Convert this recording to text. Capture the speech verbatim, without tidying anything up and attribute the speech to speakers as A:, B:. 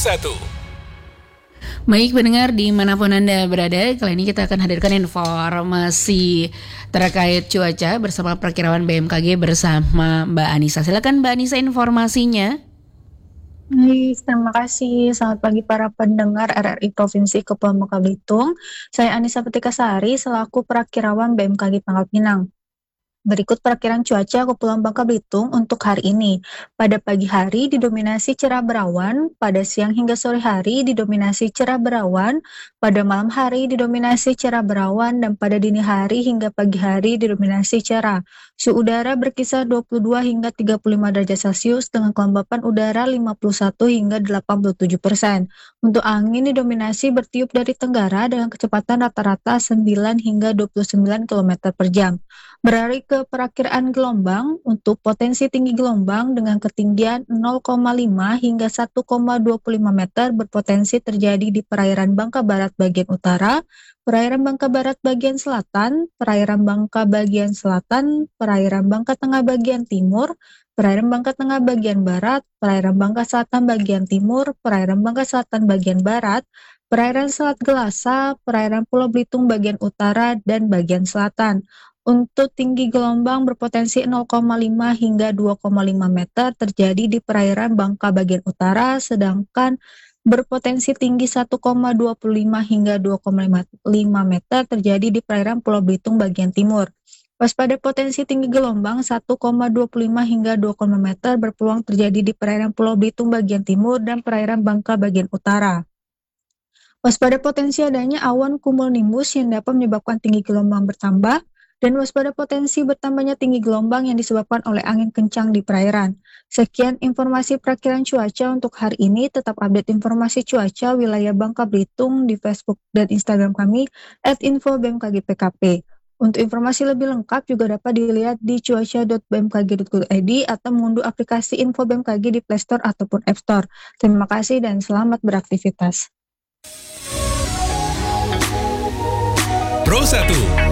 A: satu.
B: Baik pendengar dimanapun Anda berada, kali ini kita akan hadirkan informasi terkait cuaca bersama Perakirawan B M K G bersama Mbak Anissa. Silakan Mbak Anissa informasinya.
C: Baik, terima kasih. Selamat pagi para pendengar R R I Provinsi Kepulauan Bangka Belitung. Saya Anissa Petikasari selaku Perakirawan B M K G Pangkal Pinang. Berikut perakiraan cuaca Kepulauan Bangka Belitung untuk hari ini. Pada pagi hari didominasi cerah berawan, pada siang hingga sore hari didominasi cerah berawan, pada malam hari didominasi cerah berawan, dan pada dini hari hingga pagi hari didominasi cerah. Suhu udara berkisar dua puluh dua hingga tiga puluh lima derajat Celcius dengan kelembapan udara lima puluh satu hingga delapan puluh tujuh persen. Untuk angin didominasi bertiup dari tenggara dengan kecepatan rata-rata sembilan hingga dua puluh sembilan kilometer per jam. Beralih ke perakiraan gelombang, untuk potensi tinggi gelombang dengan ketinggian nol koma lima hingga satu koma dua lima meter berpotensi terjadi di perairan Bangka Barat bagian utara, perairan Bangka Barat bagian selatan, perairan Bangka bagian selatan, perairan Bangka Tengah bagian timur, perairan Bangka Tengah bagian barat, perairan Bangka Selatan bagian timur, perairan Bangka Selatan bagian barat, perairan Selat Gelasa, perairan Pulau Belitung bagian utara, dan bagian selatan. Untuk tinggi gelombang berpotensi nol koma lima hingga dua koma lima meter terjadi di perairan Bangka bagian utara, sedangkan berpotensi tinggi satu koma dua lima hingga dua koma lima meter terjadi di perairan Pulau Belitung bagian timur. Waspada potensi tinggi gelombang satu koma dua lima hingga dua koma lima meter berpeluang terjadi di perairan Pulau Belitung bagian timur dan perairan Bangka bagian utara. Waspada potensi adanya awan cumulonimbus yang dapat menyebabkan tinggi gelombang bertambah, dan waspada potensi bertambahnya tinggi gelombang yang disebabkan oleh angin kencang di perairan. Sekian informasi perakiraan cuaca untuk hari ini. Tetap update informasi cuaca wilayah Bangka Belitung di Facebook dan Instagram kami at info b m k g p k p. Untuk informasi lebih lengkap juga dapat dilihat di cuaca dot b m k g dot go dot i d atau mengunduh aplikasi Info B M K G di Play Store ataupun App Store. Terima kasih dan selamat beraktivitas.
A: Pro satu.